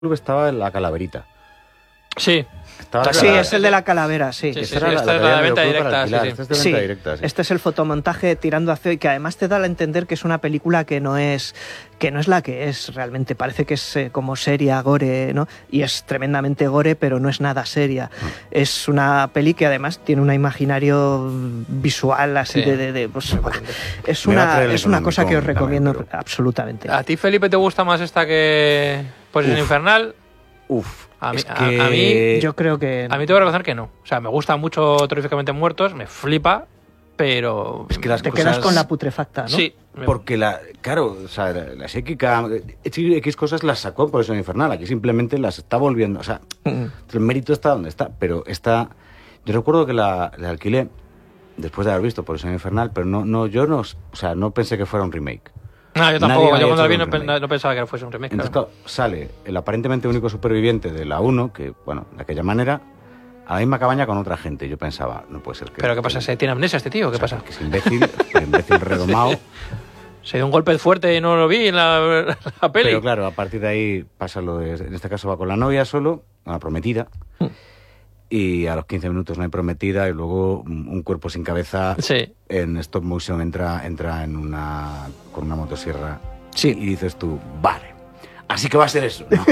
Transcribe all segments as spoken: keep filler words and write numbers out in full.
club estaba la calaverita. Sí. Estaba sí, es el de la calavera, sí. Sí, sí, Esta sí, era esta la, es la la de de venta videoclub directa, para alquilar. sí, sí. Esta es de Sí, venta directa, sí. este es el fotomontaje tirando a feo y que además te da a entender que es una película que no es que no es la que es realmente. Parece que es eh, como seria, gore, ¿no? Y es tremendamente gore, pero no es nada seria. Mm. Es una peli que además tiene un imaginario visual así sí. de... de, de pues, es una, es una cosa que os recomiendo también, pero... absolutamente. ¿A ti, Felipe, te gusta más esta que Posesión Infernal? Uf. A mí, es que... a, a mí, yo creo que... A mí tengo que reconocer que no. O sea, me gusta mucho Terroríficamente Muertos, me flipa, pero... Es que las te cosas... quedas con la putrefacta, ¿no? Sí. Porque, la claro, o sea, la psíquica... X cosas las sacó por eso en Infernal. Aquí simplemente las está volviendo... O sea, mm. el mérito está donde está, pero está... Yo recuerdo que la, la alquilé después de haber visto por eso en Infernal, pero no, no, yo no... O sea, no pensé que fuera un remake. No, yo tampoco. Yo cuando la vi no, no pensaba que fuese un remake. Entonces, claro. claro, sale el aparentemente único superviviente de la uno, que, bueno, de aquella manera, a la misma cabaña con otra gente. Yo pensaba, no puede ser que... ¿Pero qué pasa? ¿Se tiene amnesia este tío? ¿Qué o sea, pasa? Que es imbécil, imbécil redomado. Se dio un golpe fuerte y no lo vi en la, la peli. Pero claro, a partir de ahí pasa lo de... En este caso va con la novia solo, con la prometida. Mm. Y a los quince minutos no hay prometida y luego un cuerpo sin cabeza sí. en stop motion entra, entra en una con una motosierra sí. y dices tú, vale, así que va a ser eso, ¿no?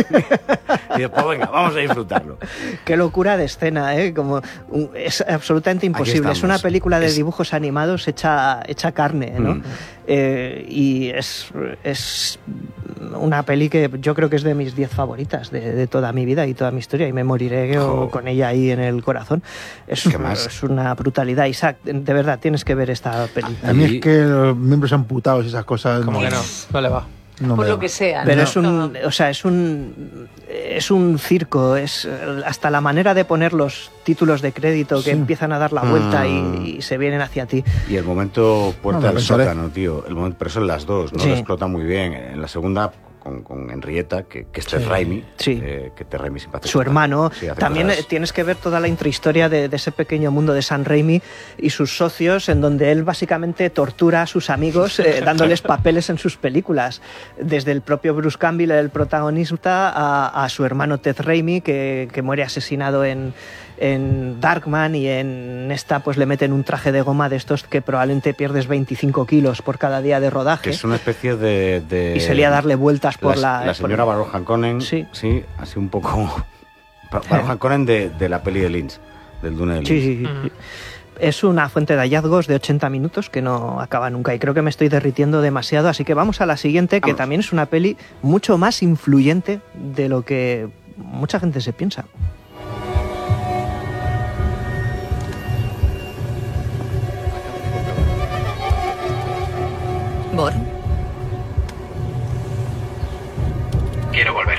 Y después, venga, vamos a disfrutarlo. Qué locura de escena, ¿eh? Como un, es absolutamente imposible. Es una película de es... dibujos animados hecha, hecha carne, ¿no? Mm. Eh, y es, es una peli que yo creo que es de mis diez favoritas de, de toda mi vida y toda mi historia, y me moriré oh. con ella ahí en el corazón. Es, es una brutalidad. Isaac, de verdad, tienes que ver esta peli. A mí es que los miembros amputados y esas cosas... Como no, que no, no le va. No por lo va. que sea. Pero ¿no? es un, o sea, es un, es un circo, es hasta la manera de poner los títulos de crédito que sí. empiezan a dar la vuelta mm. y, y se vienen hacia ti. Y el momento puerta no, del sótano, tío. El momento, pero son las dos, ¿no? Sí. Lo explota muy bien. En la segunda, con, con Henrietta, que, que es Ted sí. Raimi, sí. eh, que Ted Raimi simpático. Su hermano. Sí, también cosas... tienes que ver toda la intrahistoria de, de ese pequeño mundo de Sam Raimi y sus socios, en donde él básicamente tortura a sus amigos eh, dándoles papeles en sus películas. Desde el propio Bruce Campbell, el protagonista, a, a su hermano Ted Raimi, que, que muere asesinado en... en Darkman, y en esta pues le meten un traje de goma de estos que probablemente pierdes veinticinco kilos por cada día de rodaje. Que es una especie de... de... Y salía a darle vueltas por la... La, la señora por... Baron Harkonnen, sí. sí, así un poco... Baron Harkonnen de, de la peli de Lynch, del Dune de Lynch. Sí, sí, sí. Es una fuente de hallazgos de ochenta minutos que no acaba nunca, y creo que me estoy derritiendo demasiado, así que vamos a la siguiente, que vamos. También es una peli mucho más influyente de lo que mucha gente se piensa. Bourne. Quiero volver.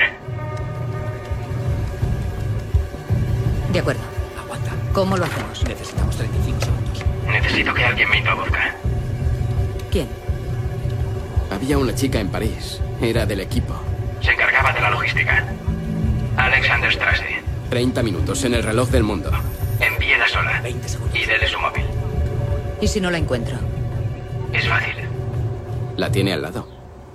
De acuerdo. Aguanta. ¿Cómo lo hacemos? Necesitamos treinta y cinco segundos. Necesito que alguien me introduzca. ¿Quién? Había una chica en París. Era del equipo. Se encargaba de la logística. Alexander Strasse. treinta minutos en el reloj del mundo. Envíela sola. veinte segundos. Y dele su móvil. ¿Y si no la encuentro? Es fácil. La tiene al lado.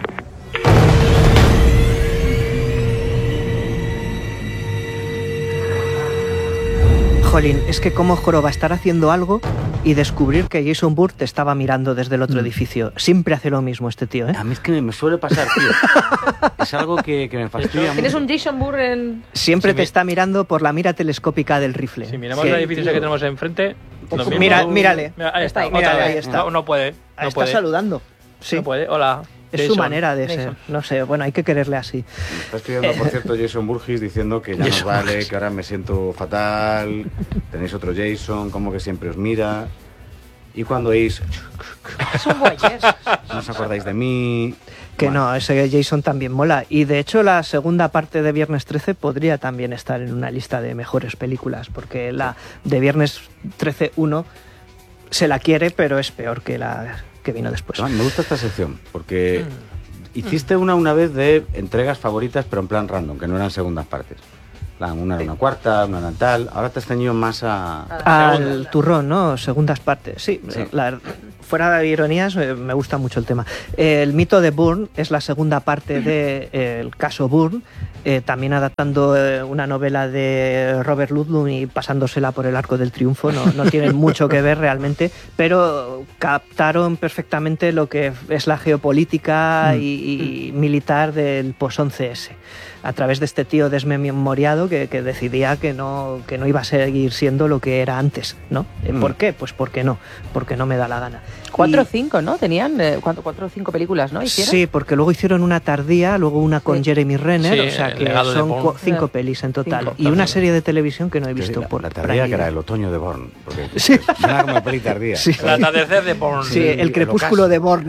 Jolín, es que cómo joroba estar haciendo algo y descubrir que Jason Bourne te estaba mirando desde el otro mm. edificio. Siempre hace lo mismo este tío, ¿eh? A mí es que me suele pasar, tío. Es algo que, que me fastidia mucho. ¿Tienes un Jason Bourne en...? Siempre si te mi... está mirando por la mira telescópica del rifle. Si miramos sí, el edificio que tenemos enfrente... Mira, mírale. Mira, ahí está, mira, otra ahí vez. está. No, no puede. No está puede. saludando. Sí. No puede. Hola. Es Jason. su manera de Jason. ser. No sé, bueno, hay que quererle así. Me está escribiendo, por cierto, Jason Burgis diciendo que ya nos vale, que ahora me siento fatal, tenéis otro Jason, como que siempre os mira. Y cuando oís... Son guayes. No os acordáis de mí... Que bueno. no, ese Jason también mola. Y de hecho la segunda parte de Viernes trece podría también estar en una lista de mejores películas, porque la de Viernes trece uno se la quiere, pero es peor que la... que vino después. No, me gusta esta sección, porque mm. hiciste una una vez de entregas favoritas, pero en plan random, que no eran segundas partes. Una era una cuarta, una era tal. Ahora te has ceñido más a... Al turrón, ¿no? Segundas partes, sí. sí. La, fuera de ironías, eh, me gusta mucho el tema. Eh, el mito de Bourne es la segunda parte del de, eh, caso Bourne, eh, también adaptando eh, una novela de Robert Ludlum y pasándosela por el arco del triunfo. No, no tienen mucho que ver realmente, pero captaron perfectamente lo que es la geopolítica mm. y, y militar del post once ese, a través de este tío desmemoriado que, que decidía que no, que no iba a seguir siendo lo que era antes, ¿no? Mm. ¿Por qué? Pues porque no, porque no me da la gana. Cuatro o cinco, ¿no? Tenían eh, cuatro, cuatro o cinco películas, ¿no? ¿Hicieron? Sí, porque luego hicieron una tardía, luego una con sí. Jeremy Renner, sí, o sea que son cu- cinco pelis en total. Cinco. Y una serie de televisión que no he visto la, por la tardía Prime. Que era el otoño de Bourne, porque sí. era como peli tardía. Sí. El atardecer de Bourne. Sí, el, el crepúsculo de Bourne.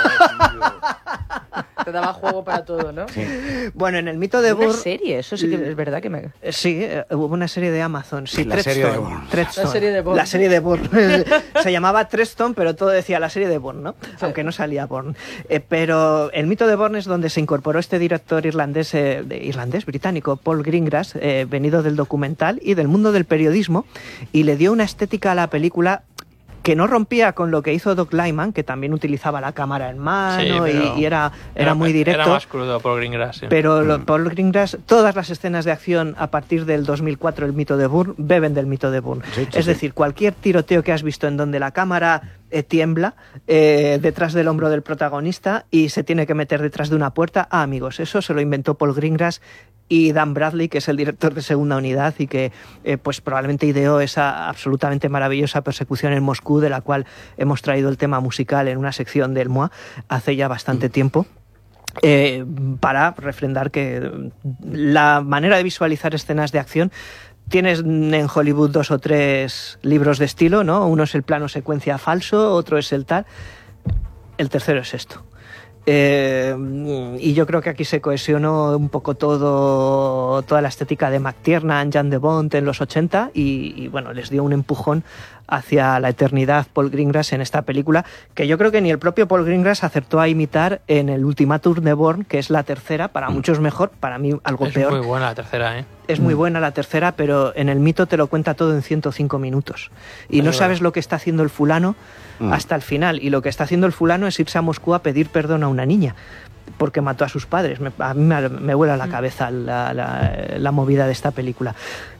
Te daba juego para todo, ¿no? Sí. Bueno, en el mito de Bourne... Una serie, eso sí que es verdad que me... Sí, hubo una serie de Amazon. Sí, la serie de Bourne. La serie de Bourne. La serie de Bourne. Se llamaba Treston, pero todo decía la serie de Bourne, ¿no? Sí. Aunque no salía Bourne. Eh, pero el mito de Bourne es donde se incorporó este director irlandés, eh, de, irlandés, británico, Paul Greengrass, eh, venido del documental y del mundo del periodismo, y le dio una estética a la película que no rompía con lo que hizo Doug Liman, que también utilizaba la cámara en mano, sí, y, y era, era, era muy directo. Era más crudo Paul Greengrass. Sí. Pero lo, Paul Greengrass, todas las escenas de acción a partir del dos mil cuatro, el mito de Bourne, beben del mito de Bourne. Sí, sí, es decir, sí. cualquier tiroteo que has visto en donde la cámara eh, tiembla eh, detrás del hombro del protagonista y se tiene que meter detrás de una puerta, ah, amigos, eso se lo inventó Paul Greengrass y Dan Bradley, que es el director de Segunda Unidad y que eh, pues probablemente ideó esa absolutamente maravillosa persecución en Moscú, de la cual hemos traído el tema musical en una sección del M O A hace ya bastante mm. tiempo. Eh, para refrendar que la manera de visualizar escenas de acción, tienes en Hollywood dos o tres libros de estilo, ¿no? Uno es el plano secuencia falso, otro es el tal, el tercero es esto. Eh, y yo creo que aquí se cohesionó un poco todo, toda la estética de McTiernan, Jan de Bont en los ochenta y, y bueno, les dio un empujón hacia la eternidad Paul Greengrass en esta película, que yo creo que ni el propio Paul Greengrass acertó a imitar en el Ultimatum de Bourne, que es la tercera, para muchos mejor, para mí algo es peor. Es muy buena la tercera, ¿eh? Es muy buena la tercera, pero en el mito te lo cuenta todo en ciento cinco minutos. Y es no sabes verdad. Lo que está haciendo el fulano mm. hasta el final. Y lo que está haciendo el fulano es irse a Moscú a pedir perdón a una niña, porque mató a sus padres. Me, a mí me, me vuela la cabeza la, la, la movida de esta película.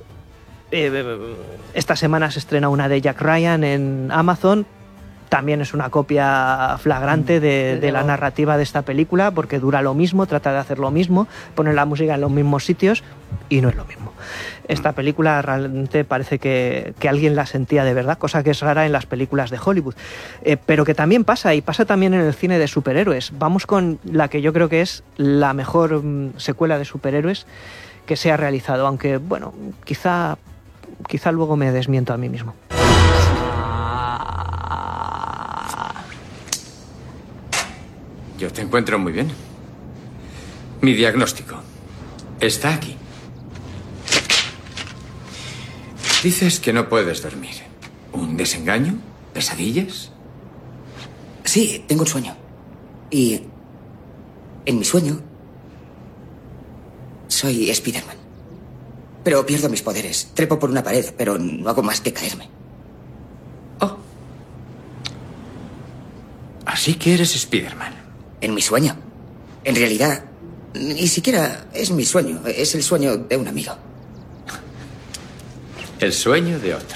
Eh, esta semana se estrena una de Jack Ryan en Amazon. También es una copia flagrante de, de la narrativa de esta película, porque dura lo mismo, trata de hacer lo mismo, pone la música en los mismos sitios y no es lo mismo. Esta película realmente parece que, que alguien la sentía de verdad, cosa que es rara en las películas de Hollywood. Eh, pero que también pasa, y pasa también en el cine de superhéroes. Vamos con la que yo creo que es la mejor um, secuela de superhéroes que se ha realizado, aunque, bueno, quizá, quizá luego me desmiento a mí mismo. Yo te encuentro muy bien. Mi diagnóstico está aquí. Dices que no puedes dormir. ¿Un desengaño? ¿Pesadillas? Sí, tengo un sueño. Y en mi sueño soy Spider-Man. Pero pierdo mis poderes. Trepo por una pared, pero no hago más que caerme. Oh. Así que eres Spider-Man. En mi sueño. En realidad, ni siquiera es mi sueño. Es el sueño de un amigo. El sueño de otro.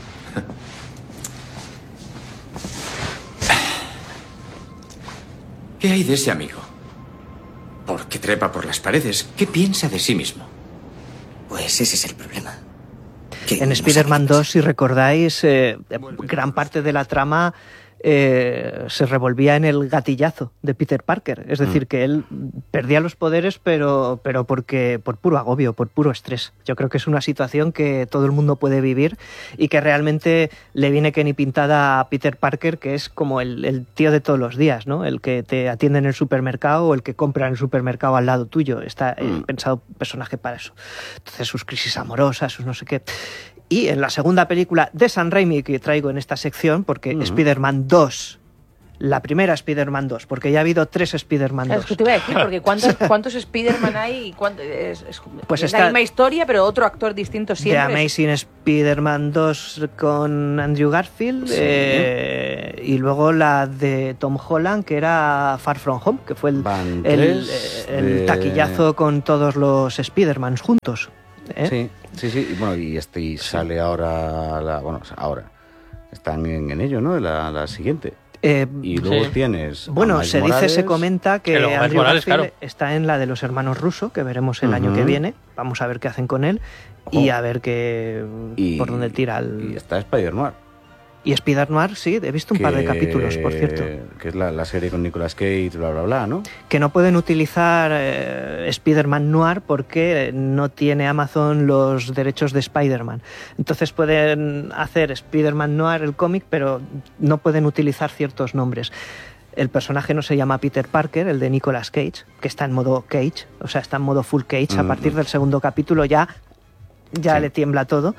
¿Qué hay de ese amigo? ¿Por qué trepa por las paredes? ¿Qué piensa de sí mismo? Pues ese es el problema. En Spider-Man dos, si recordáis, eh, gran parte de la trama eh, se revolvía en el gatillazo de Peter Parker. Es decir, que él perdía los poderes, pero, pero porque por puro agobio, por puro estrés. Yo creo que es una situación que todo el mundo puede vivir y que realmente le viene que ni pintada a Peter Parker, que es como el, el tío de todos los días, ¿no? El que te atiende en el supermercado o el que compra en el supermercado al lado tuyo. Está eh, mm. pensado personaje para eso. Entonces, sus crisis amorosas, sus no sé qué. Y en la segunda película de Sam Raimi que traigo en esta sección, porque uh-huh. Spider-Man dos La primera Spider-Man dos, porque ya ha habido tres Spider-Man dos. Es que te iba a decir, porque ¿cuántos, cuántos Spider-Man hay? Y cuánto, es, es, pues es está la misma historia, pero otro actor distinto siempre. The Amazing Spider-Man dos con Andrew Garfield, sí. eh, y luego la de Tom Holland, que era Far From Home, que fue el, el, el de... taquillazo con todos los Spider-Mans juntos. ¿eh? Sí, sí, sí. Y, bueno, y este y sale sí. ahora, la, bueno, ahora están en, en ello, ¿no? La, la siguiente. Eh, y luego sí. tienes bueno se Morales, dice se comenta que, que Andrew Morales, Garfield claro. está en la de los hermanos Russo, que veremos el uh-huh. año que viene. Vamos a ver qué hacen con él oh. y a ver qué y, por dónde tira el... y está Spider-Man. Y Spider-Man, sí, he visto un que, par de capítulos, por cierto. Que es la, la serie con Nicolas Cage, bla, bla, bla, ¿no? Que no pueden utilizar eh, Spider-Man Noir porque no tiene Amazon los derechos de Spider-Man. Entonces pueden hacer Spider-Man Noir, el cómic, pero no pueden utilizar ciertos nombres. El personaje no se llama Peter Parker, el de Nicolas Cage, que está en modo Cage, o sea, está en modo full Cage. Mm-hmm. A partir del segundo capítulo ya, ya sí. le tiembla todo.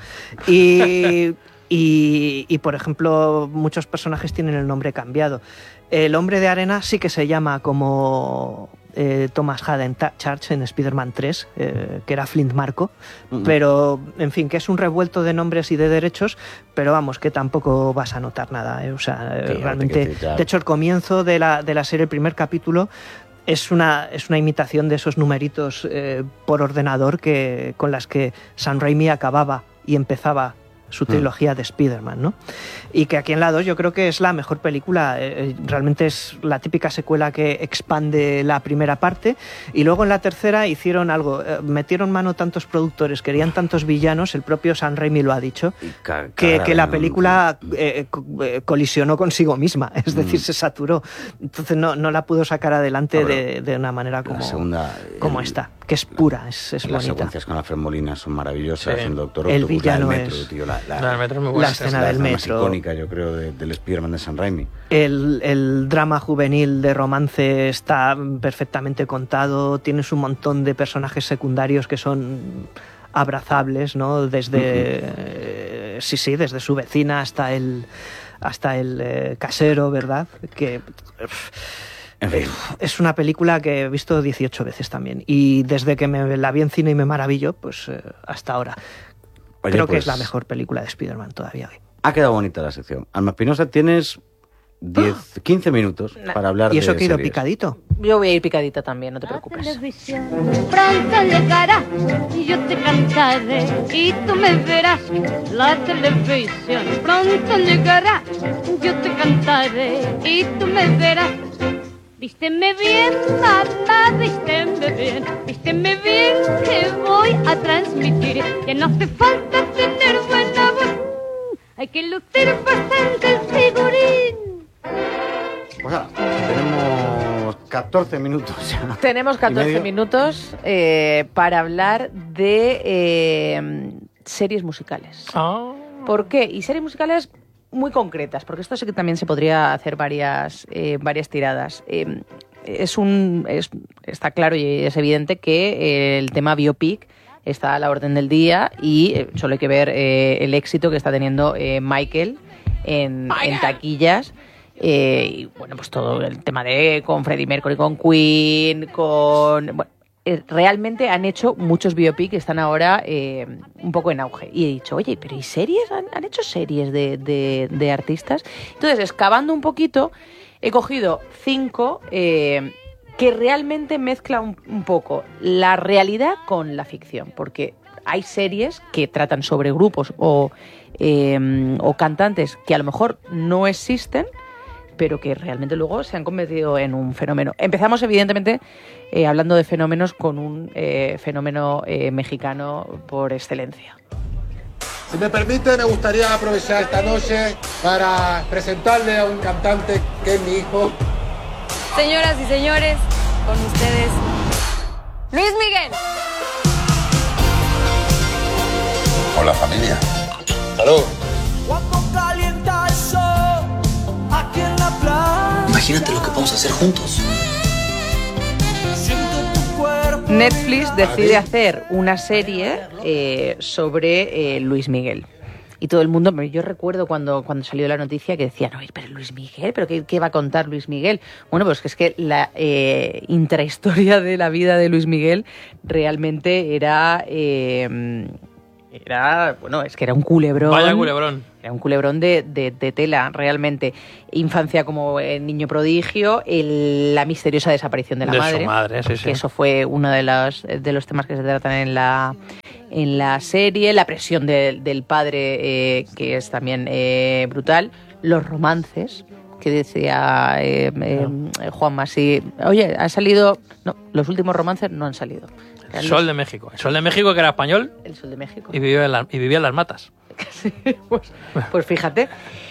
Y... Y, y, por ejemplo, muchos personajes tienen el nombre cambiado. El Hombre de Arena sí que se llama como eh, Thomas Haden Church en Spider-Man tres, eh, que era Flint Marko, uh-huh. pero, en fin, que es un revuelto de nombres y de derechos, pero vamos, que tampoco vas a notar nada. Eh, o sea, eh, realmente... De hecho, el comienzo de la, de la serie, el primer capítulo... Es una, es una imitación de esos numeritos eh, por ordenador que, con las que Sam Raimi acababa y empezaba su trilogía mm. de Spider-Man, ¿no? Y que aquí en la dos yo creo que es la mejor película, eh, realmente es la típica secuela que expande la primera parte, y luego en la tercera hicieron algo, eh, metieron mano tantos productores, querían tantos villanos, el propio Sam Raimi lo ha dicho, ca- que, que la película eh, eh, colisionó consigo misma, es decir, mm. se saturó, entonces no, no la pudo sacar adelante de, de una manera como, segunda, como el, esta, que es pura, es, es las bonita. Las secuencias con la Fred Molina son maravillosas, sí. en Doctor el Octopus, villano la del metro, es... tío, la, la, la, metro es muy buena. La escena del la metro. Más icónica, yo creo, de, del Spider-Man de Sam Raimi. El, el drama juvenil de romance está perfectamente contado. Tienes un montón de personajes secundarios que son abrazables, ¿no? Desde uh-huh. eh, sí, sí, desde su vecina hasta el hasta el eh, casero, ¿verdad? Que en fin. Es una película que he visto dieciocho veces también. Y desde que me la vi en cine y me maravillo, pues eh, hasta ahora. Oye, Creo pues, que es la mejor película de Spider-Man todavía hoy. Ha quedado bonita la sección. Alma Espinosa, tienes diez, quince minutos nah. para hablar de ¿Y eso que he ido series. picadito? Yo voy a ir picadita también, no te preocupes. La televisión pronto llegará y yo te cantaré y tú me verás. La televisión pronto llegará, yo te cantaré y tú me verás. Vísteme bien, mamá, vísteme bien, vísteme bien que voy a transmitir. Ya no hace falta tener buena voz, hay que lucir bastante el figurín. Pues nada, tenemos catorce minutos ya. Tenemos catorce minutos eh, para hablar de eh, series musicales. Oh. ¿Por qué? Y series musicales muy concretas, porque esto sí que también se podría hacer varias, eh, varias tiradas. Eh, es un, es, está claro y es evidente que eh, el tema biopic está a la orden del día y eh, solo hay que ver eh, el éxito que está teniendo eh, Michael en, en taquillas. Eh, y bueno, pues todo el tema de con Freddie Mercury, con Queen, con... Bueno, eh, realmente han hecho muchos biopic que están ahora eh, un poco en auge. Y he dicho, oye, ¿pero y series? ¿Han, han hecho series de, de, de artistas? Entonces, excavando un poquito, he cogido cinco eh, que realmente mezclan un, un poco la realidad con la ficción. Porque hay series que tratan sobre grupos o, eh, o cantantes que a lo mejor no existen, pero que realmente luego se han convertido en un fenómeno. Empezamos, evidentemente, eh, hablando de fenómenos con un eh, fenómeno eh, mexicano por excelencia. Si me permite, me gustaría aprovechar esta noche para presentarle a un cantante que es mi hijo. Señoras y señores, con ustedes, Luis Miguel. Hola, familia. Salud. Imagínate lo que podemos hacer juntos. Netflix decide hacer una serie eh, sobre eh, Luis Miguel. y todo el mundo, yo recuerdo cuando, cuando salió la noticia que decían, oye, pero Luis Miguel, ¿pero qué, qué va a contar Luis Miguel? Bueno, pues que es que la eh, intrahistoria de la vida de Luis Miguel realmente era... Eh, Era, bueno, es que era un culebrón. Vaya culebrón. Era un culebrón de, de, de tela, realmente. Infancia como el niño prodigio, el, la misteriosa desaparición de la de madre. Su madre, sí, sí. Que eso fue uno de los, de los temas que se tratan en la, en la serie. La presión de, del padre, eh, que es también eh, brutal. Los romances, que decía eh, eh, Juanma, sí. Oye, ha salido... No, los últimos romances no han salido. El Sol de México. El Sol de México, que era español. El Sol de México. Y vivía en, la, y vivía en las matas. Sí, pues, pues fíjate.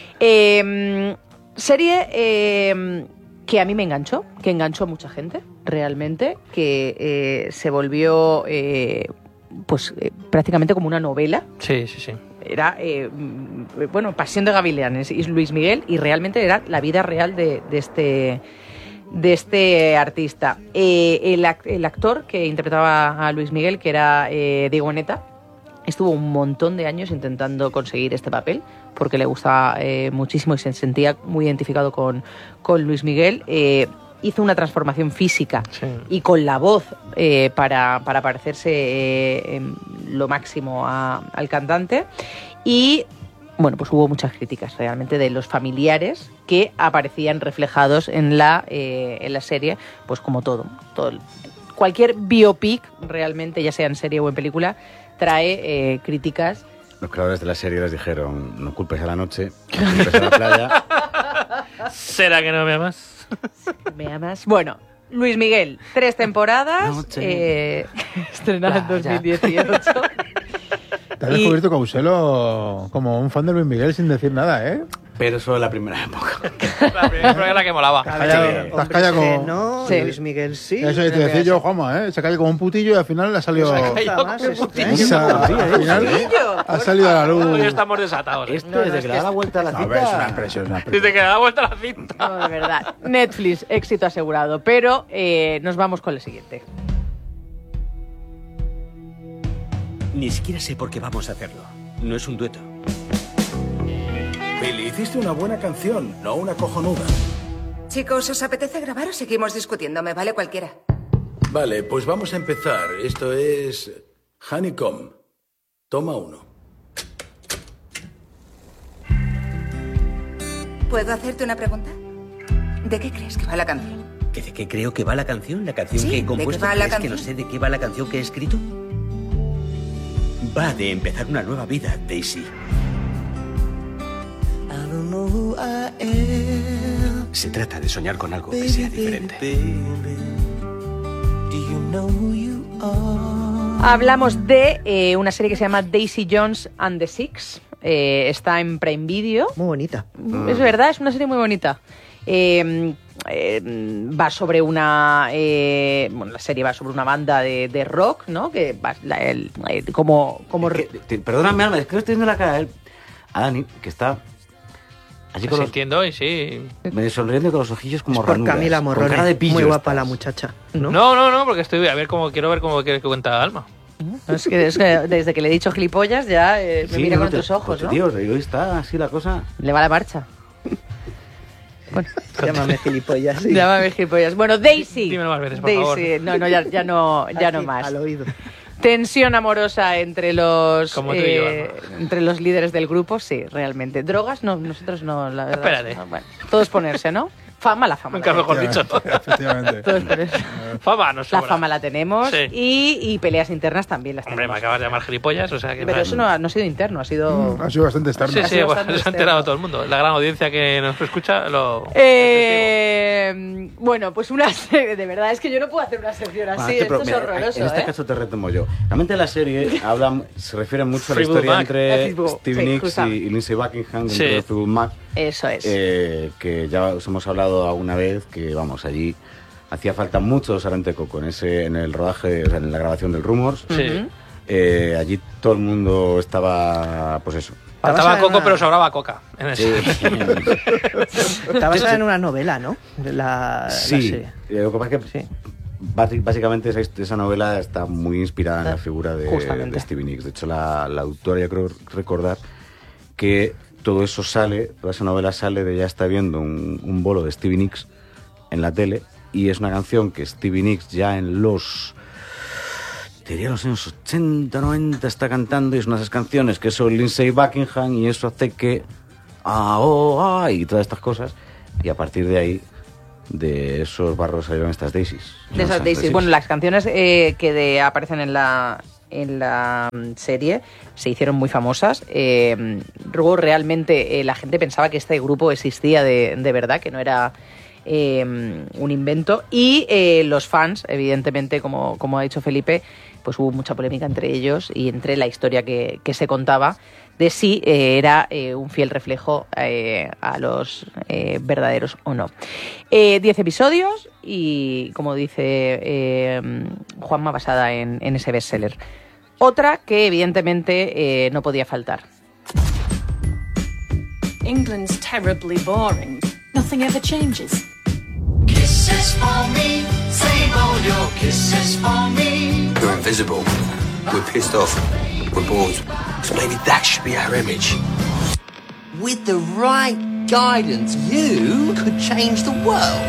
Eh, serie eh, que a mí me enganchó, que enganchó a mucha gente, realmente, que eh, se volvió eh, pues eh, prácticamente como una novela. Sí, sí, sí. Era, eh, bueno, Pasión de Gavilanes y Luis Miguel, y realmente era la vida real de, de este... de este artista. Eh, el, el actor que interpretaba a Luis Miguel, que era eh, Diego Boneta, estuvo un montón de años intentando conseguir este papel, porque le gustaba eh, muchísimo y se sentía muy identificado con, con Luis Miguel. Eh, hizo una transformación física sí. y con la voz eh, para, para parecerse eh, en lo máximo a, al cantante. Y bueno, pues hubo muchas críticas realmente de los familiares que aparecían reflejados en la, eh, en la serie, pues como todo, todo. Cualquier biopic, realmente, ya sea en serie o en película, trae eh, críticas. Los creadores de la serie les dijeron, no culpes a la noche, no culpes a la playa. ¿Será que no me amas? ¿Me amas? Bueno, Luis Miguel, tres temporadas, eh, estrenada en dos mil dieciocho. Te has descubierto Causelo como un fan de Luis Miguel sin decir nada, ¿eh? Pero solo la primera época. La primera época era que molaba. Estás callado como... No, sí. Luis Miguel sí. Eso te decía yo, Juanma, ¿eh? Se calla como un putillo y al final le ha salido... Esa, al final ha salido a la luz. Hoy estamos desatados. ¿eh? Esto desde que le da la vuelta a la No, cinta. a ver, es una impresión, una impresión. Desde que le da la vuelta a la cinta. No, de verdad. Netflix, éxito asegurado. Pero eh, nos vamos con el siguiente. Ni siquiera sé por qué vamos a hacerlo. No es un dueto. Billy, hiciste una buena canción, no una cojonuda. Chicos, ¿os apetece grabar o seguimos discutiendo? Me vale cualquiera. Vale, pues vamos a empezar. Esto es Honeycomb. Toma uno. ¿Puedo hacerte una pregunta? ¿De qué crees que va la canción? ¿Que ¿De qué creo que va la canción? ¿La canción Sí, que he ¿de compuesto? qué va la ¿Crees que canción? no sé de qué va la canción que he escrito? Va de empezar una nueva vida, Daisy. Se trata de soñar con algo que sea diferente. Hablamos de eh, una serie que se llama Daisy Jones and the Six. Eh, está en Prime Video. Muy bonita. Es verdad, es una serie muy bonita. Eh, eh, va sobre una eh, bueno, la serie va sobre una banda de, de rock, ¿no? Que va, la, el, el, como como Es que, te, perdóname, Alma, es que no estoy viendo la cara a Dani, que está así con los, entiendo y sí. Me sonriendo con los ojillos como es por ranuras, Camila Morrone, con cara de pillo muy guapa estás. la muchacha, ¿no? No, no, no, porque estoy a ver cómo quiero ver cómo quiere que cuenta Alma. Es que, es que desde que le he dicho gilipollas ya eh, me Sí, mira no, con te- tus ojos, pues, ¿no? Tío, hoy está así la cosa. Le va la marcha. Bueno, llámame gilipollas. Sí. Llámame gilipollas. Bueno, Daisy. Dímelo más veces, por Daisy. favor. No, no, ya, ya no, ya Aquí, no más. Al oído. Tensión amorosa entre los Como tú y yo, eh, entre los líderes del grupo, sí, realmente. Drogas, no, nosotros no, la verdad. Espérate. No, bueno, todo es ponerse, ¿no? Fama, la fama. Nunca la mejor tenemos. dicho. Efectivamente. Todo es ponerse. Fama nos La sobra. fama la tenemos Sí. y, y peleas internas también las Hombre, me tenemos. acabas de llamar gilipollas, o sea que... Pero eso no ha, no ha sido interno, ha sido... Ha sido bastante externo. Sí, ha sí, sido bueno, bastante se ha enterado externo. todo el mundo. La gran audiencia que nos escucha lo... Eh, bueno, pues una serie, de verdad, es que yo no puedo hacer una sección así, Bueno, esto pero es mira, horroroso, en este ¿eh? caso te retomo yo. Realmente la serie habla, se refiere mucho a la Fleetwood historia Mac. entre Fleetwood, Stevie sí, Nicks y, justamente. y Lindsey Buckingham dentro Sí. de Fleetwood Mac, Eso es. eh, que ya os hemos hablado alguna vez, que vamos, allí hacía falta mucho Sarante Coco en, ese, en el rodaje, o sea, en la grabación del Rumors. Sí. Eh, allí todo el mundo estaba, pues eso. Faltaba basada en coco, una- pero sobraba coca. En ese. Está basada en una novela, ¿no? La, la Sí, serie. eh, lo que pasa es que Sí. basi- básicamente esa, esa novela está muy inspirada en la figura de, Justamente. de Stevie Nicks. De hecho, la, la autora, yo creo recordar que todo eso sale, toda esa novela sale de ya está viendo un, un bolo de Stevie Nicks en la tele, y es una canción que Stevie Nicks ya en los... diría los años ochenta, noventa está cantando, y es una de esas canciones que son Lindsay Buckingham, y eso hace que... Ah, oh, ah, y todas estas cosas, y a partir de ahí, de esos barros salieron estas daisies. De esas daisies. Bueno, las canciones eh, que de, aparecen en la... en la serie se hicieron muy famosas. Eh, luego realmente eh, la gente pensaba que este grupo existía de, de verdad, que no era eh, un invento, y eh, los fans, evidentemente, como, como ha dicho Felipe, pues hubo mucha polémica entre ellos y entre la historia que, que se contaba de si eh, era eh, un fiel reflejo eh, a los eh, verdaderos o no. Eh, diez episodios y, como dice eh, Juanma, basada en, en ese bestseller. Otra que evidentemente eh, no podía faltar. England's terribly boring. Nothing ever changes. Kisses for me, save all your kisses for me. We're invisible. We're pissed off. We're bored. So maybe that should be our image. With the right guidance, you could change the world.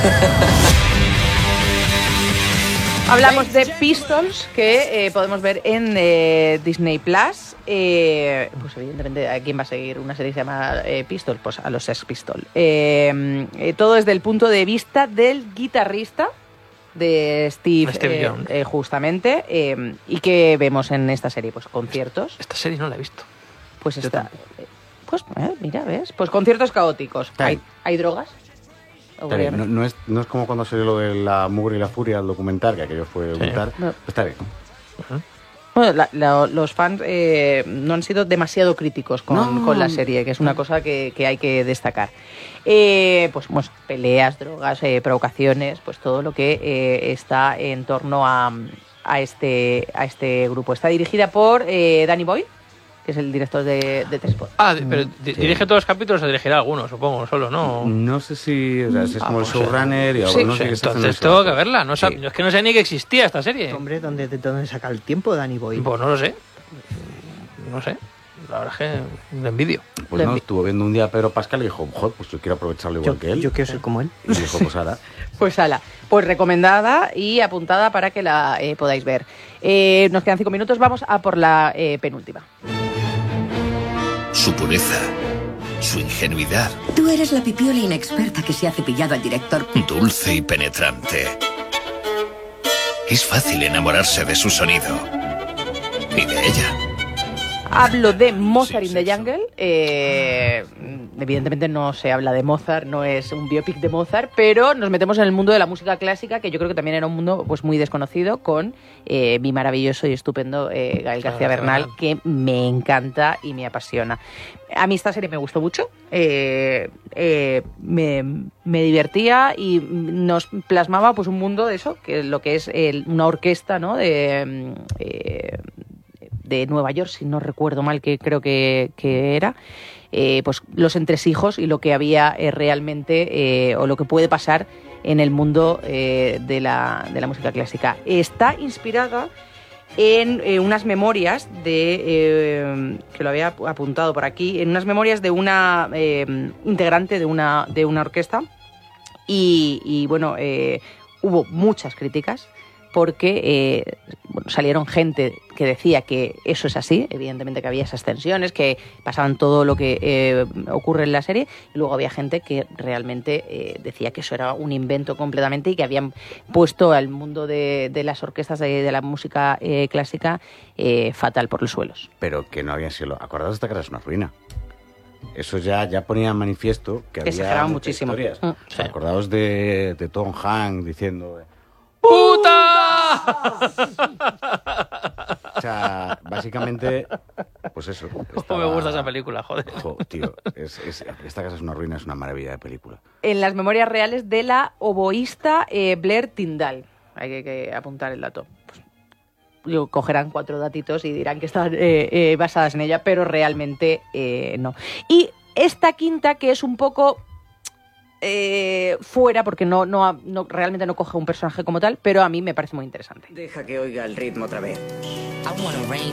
Hablamos de Pistols, que eh, podemos ver en eh, Disney Plus. Eh, pues evidentemente, ¿a quién va a seguir una serie que se llama eh, Pistols? Pues a los Sex Pistols. Eh, eh, todo desde el punto de vista del guitarrista de Steve, Steve eh, Jones. eh, justamente. Eh, ¿Y qué vemos en esta serie? Pues conciertos. Esta serie no la he visto. Pues está. Pues eh, mira, ¿ves? Pues conciertos caóticos. Hay, hay drogas. Está bien. No, no, es, no es como cuando salió lo de la mugre y la furia, el documental, que aquello fue brutal. No. Está bien. Uh-huh. Bueno, la, la, los fans eh, no han sido demasiado críticos con, No. con la serie, que es una cosa que, que hay que destacar. Eh, pues, pues peleas, drogas, eh, provocaciones, pues todo lo que eh, está en torno a, a, este, a este grupo. Está dirigida por eh, Danny Boyle, que es el director de, de T-Sport. Ah, pero di- Sí. dirige todos los capítulos o dirigirá algunos, supongo, solo, ¿no? No sé si, o sea, si es Ah, como pues, el showrunner y sí, algunos sí, sí que se hacen entonces eso. tengo que verla. No sab- Es que no sé ni que existía esta serie. Hombre, ¿dónde, de dónde saca el tiempo Danny Boyle? Pues no lo sé. No sé. La verdad es que le envidio. Pues no, estuvo viendo un día a Pedro Pascal y dijo, joder, pues yo quiero aprovecharlo igual Yo, que él. yo quiero ser como él. Y dijo, pues ahora. Pues ala, pues recomendada y apuntada para que la eh, podáis ver. Eh, nos quedan cinco minutos, vamos a por la eh, penúltima. Su pureza, su ingenuidad, Tú eres la pipiola inexperta que se ha cepillado al director. dulce y penetrante. Es fácil enamorarse de su sonido y de ella. Hablo de Mozart in the Jungle. Eh, evidentemente no se habla de Mozart, no es un biopic de Mozart, pero nos metemos en el mundo de la música clásica, que yo creo que también era un mundo pues muy desconocido, con eh, mi maravilloso y estupendo eh, Gael García Bernal, que me encanta y me apasiona. A mí esta serie me gustó mucho, eh, eh, me, me divertía y nos plasmaba pues un mundo de eso, que lo que es el- una orquesta, ¿no? de... eh, de Nueva York, si no recuerdo mal, que creo que, que era, eh, pues los entresijos y lo que había eh, realmente, eh, o lo que puede pasar en el mundo eh, de, la, de la música clásica. Está inspirada en eh, unas memorias de, eh, que lo había apuntado por aquí, en unas memorias de una eh, integrante de una, de una orquesta, y, y bueno, eh, hubo muchas críticas, porque eh, bueno, salieron gente que decía que eso es así, evidentemente que había esas tensiones, que pasaban todo lo que eh, ocurre en la serie, y luego había gente que realmente eh, decía que eso era un invento completamente y que habían puesto al mundo de, de las orquestas de, de la música eh, clásica eh, fatal por los suelos. Pero que no habían sido... Acordaos de esta casa es una ruina. Eso ya, ya ponía en manifiesto que había Exageraban muchas muchísimo. historias. Mm. O sea, acordaos de, de Tom Hanks diciendo... ¡Puta! O sea, básicamente, pues eso. Me gusta esa película, joder. Jo, tío, es, es- esta casa es una ruina, es una maravilla de película. En las memorias reales de la oboísta eh, Blair Tyndall. Hay que, que apuntar el dato. Pues, yo, cogerán cuatro datitos y dirán que están eh, eh, basadas en ella, pero realmente eh, no. Y esta quinta, que es un poco eh, fuera, porque no, no, no realmente no coge un personaje como tal, pero a mí me parece muy interesante. Deja que oiga el ritmo otra vez.